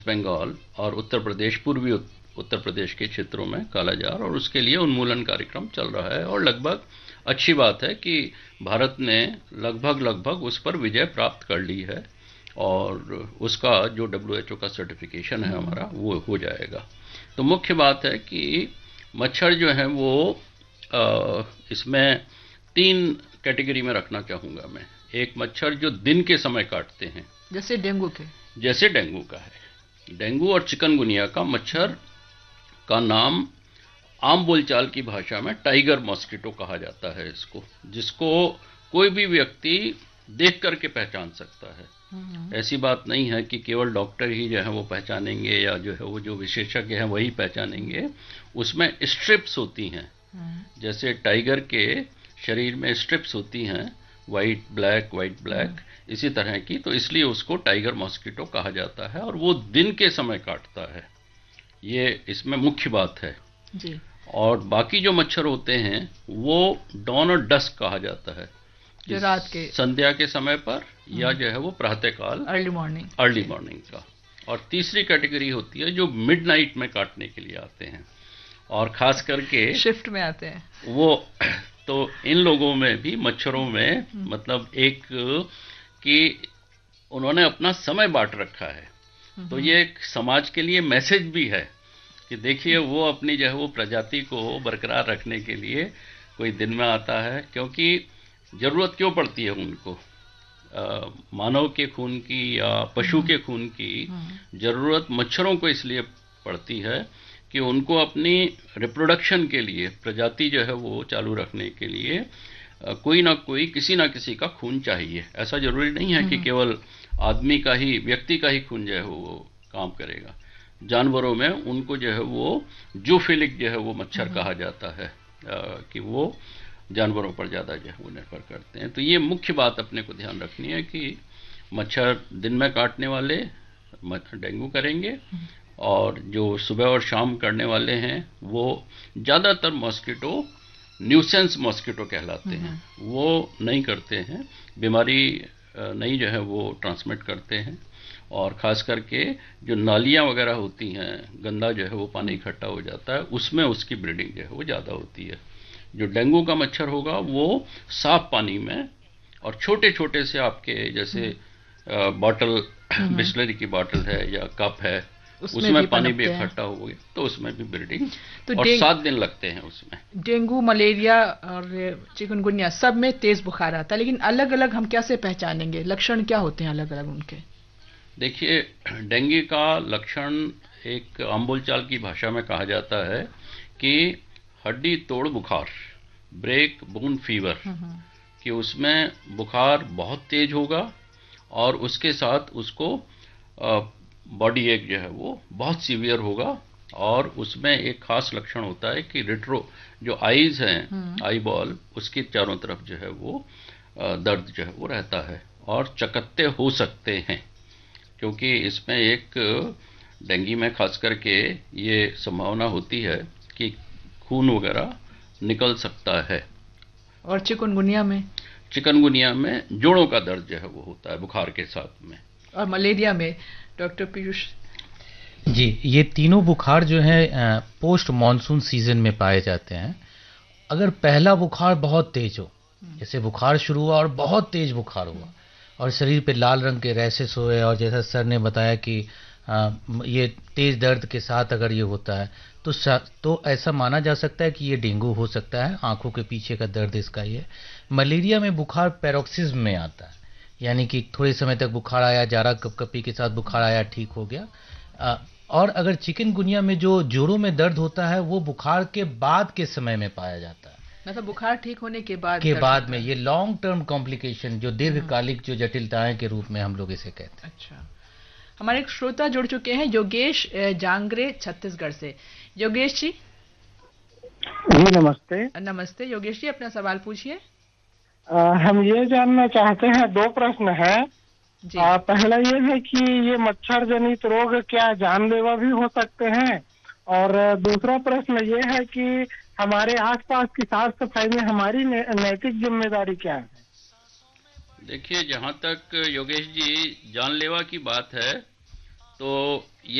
बंगाल और उत्तर प्रदेश, पूर्वी उत्तर प्रदेश के क्षेत्रों में कालाजार, और उसके लिए उन्मूलन कार्यक्रम चल रहा है। और लगभग अच्छी बात है कि भारत ने लगभग उस पर विजय प्राप्त कर ली है, और उसका जो WHO का सर्टिफिकेशन है हमारा, वो हो जाएगा। तो मुख्य बात है कि मच्छर जो है वो इसमें 3 कैटेगरी में रखना चाहूँगा मैं। एक मच्छर जो दिन के समय काटते हैं, जैसे डेंगू के, जैसे डेंगू का है। डेंगू और चिकनगुनिया का मच्छर का नाम आम बोलचाल की भाषा में टाइगर मॉस्किटो कहा जाता है इसको, जिसको कोई भी व्यक्ति देख करके पहचान सकता है। ऐसी बात नहीं है कि केवल डॉक्टर ही जो है वो पहचानेंगे, या जो है वो जो विशेषज्ञ हैं वही पहचानेंगे। उसमें स्ट्रिप्स होती हैं, जैसे टाइगर के शरीर में स्ट्रिप्स होती हैं, वाइट ब्लैक, इसी तरह की, तो इसलिए उसको टाइगर मॉस्किटो कहा जाता है, और वो दिन के समय काटता है। ये इसमें मुख्य बात है जी। और बाकी जो मच्छर होते हैं वो डॉन और डस्क कहा जाता है, जो रात के, संध्या के समय पर, या जो है वो प्रातःकाल, अर्ली मॉर्निंग का। और तीसरी कैटेगरी होती है जो मिडनाइट में काटने के लिए आते हैं, और खास करके शिफ्ट में आते हैं वो। तो इन लोगों में भी, मच्छरों में, मतलब एक कि उन्होंने अपना समय बांट रखा है। तो ये एक समाज के लिए मैसेज भी है कि देखिए वो अपनी जो है वो प्रजाति को बरकरार रखने के लिए कोई दिन में आता है, क्योंकि जरूरत क्यों पड़ती है उनको मानव के खून की या पशु के खून की जरूरत मच्छरों को इसलिए पड़ती है कि उनको अपनी रिप्रोडक्शन के लिए, प्रजाति जो है वो चालू रखने के लिए कोई ना कोई, किसी ना किसी का खून चाहिए। ऐसा जरूरी नहीं है कि केवल आदमी का ही, व्यक्ति का ही खून जो है वो काम करेगा। जानवरों में उनको जो है वो जूफिलिक जो है वो मच्छर कहा जाता है, कि वो जानवरों पर ज़्यादा जो है वो निर्भर करते हैं। तो ये मुख्य बात अपने को ध्यान रखनी है कि मच्छर दिन में काटने वाले डेंगू करेंगे, और जो सुबह और शाम करने वाले हैं वो ज़्यादातर मॉस्किटो न्यूसेंस मॉस्किटो कहलाते हैं, वो नहीं करते हैं, बीमारी नहीं जो है वो ट्रांसमिट करते हैं। और ख़ास करके जो नालियाँ वगैरह होती हैं, गंदा जो है वो पानी इकट्ठा हो जाता है, उसमें उसकी ब्रीडिंग जो है वो ज़्यादा होती है। जो डेंगू का मच्छर होगा वो साफ पानी में, और छोटे छोटे से आपके जैसे बॉटल, बिस्लरी की बॉटल है या कप है, उसमें पानी भी इकट्ठा हो गया तो उसमें भी ब्रीडिंग, तो और 7 दिन लगते हैं उसमें। डेंगू, मलेरिया और चिकनगुनिया सब में तेज बुखार आता है, लेकिन अलग अलग हम कैसे पहचानेंगे, लक्षण क्या होते हैं अलग अलग उनके? देखिए, डेंगू का लक्षण एक आम बोलचाल की भाषा में कहा जाता है कि हड्डी तोड़ बुखार, ब्रेक बोन फीवर, कि उसमें बुखार बहुत तेज होगा, और उसके साथ उसको बॉडी एक जो है वो बहुत सीवियर होगा। और उसमें एक खास लक्षण होता है कि रेट्रो जो आईज हैं, आई बॉल, उसके चारों तरफ जो है वो दर्द जो है वो रहता है, और चकत्ते हो सकते हैं, क्योंकि इसमें एक डेंगू में खास करके ये संभावना होती है कि खून वगैरह निकल सकता है। और चिकनगुनिया में जोड़ों का दर्द जो है वो होता है बुखार के साथ में। और मलेरिया में डॉक्टर पीयूष जी, ये तीनों बुखार जो है पोस्ट मॉनसून सीजन में पाए जाते हैं। अगर पहला बुखार बहुत तेज हो, जैसे बुखार शुरू हुआ और बहुत तेज बुखार हुआ, और शरीर पे लाल रंग के रैशेस हुए, और जैसा सर ने बताया कि ये तेज दर्द के साथ अगर ये होता है तो ऐसा माना जा सकता है कि ये डेंगू हो सकता है। आंखों के पीछे का दर्द इसका ही है। मलेरिया में बुखार पैरोक्सिज्म में आता है, यानी कि थोड़े समय तक बुखार आया, जारा कपकपी के साथ बुखार आया, ठीक हो गया। और अगर चिकनगुनिया में जो जोड़ों में दर्द होता है वो बुखार के बाद के समय में पाया जाता है, मतलब बुखार ठीक होने के बाद में ये लॉन्ग टर्म कॉम्प्लिकेशन, जो दीर्घकालिक जो जटिलताएं के रूप में हम लोग इसे कहते हैं। अच्छा, हमारे एक श्रोता जुड़ चुके हैं, योगेश जांगरे छत्तीसगढ़ से। योगेश जी। जी नमस्ते। नमस्ते योगेश जी, अपना सवाल पूछिए। हम ये जानना चाहते हैं, 2 प्रश्न है। पहला ये है कि ये मच्छर जनित रोग क्या जानलेवा भी हो सकते हैं, और दूसरा प्रश्न ये है कि हमारे आसपास की साफ सफाई में हमारी नैतिक जिम्मेदारी क्या है? देखिए, जहाँ तक योगेश जी जानलेवा की बात है, तो